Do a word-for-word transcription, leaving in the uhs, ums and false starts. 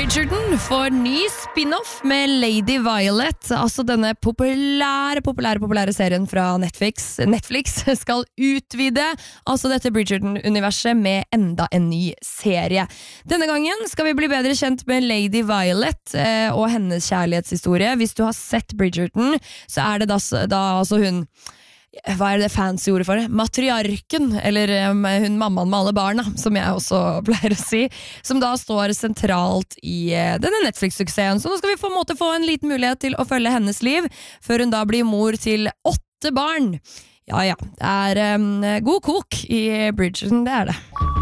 Bridgerton får ny spin-off med Lady Violet. Altså denne populære, populære, populære serien fra Netflix. Netflix skal utvide altså dette Bridgerton-universet med enda en ny serie. Denne gangen skal vi bli bedre kjent med Lady Violet eh, og hennes kjærlighetshistorie. Hvis du har sett Bridgerton, så er det da, da altså hun... Hva er det fancy ordet for det? Matriarken, eller um, hun mammaen med alle barna, som jeg også pleier å si, som da står sentralt i uh, denne Netflix-suksessen. Så nå skal vi på en måte få en liten mulighet til å følge hennes liv, før hun da blir mor til åtte barn. Ja, ja, det er um, god kok i Bridgerton, det er det.